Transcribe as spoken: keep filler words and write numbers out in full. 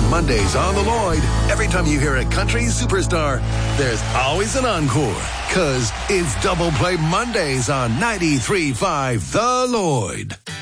on Mondays on the Lloyd. Every time you hear a country superstar, there's always an encore. Cause it's Double Play Mondays on ninety-three point five The Lloyd.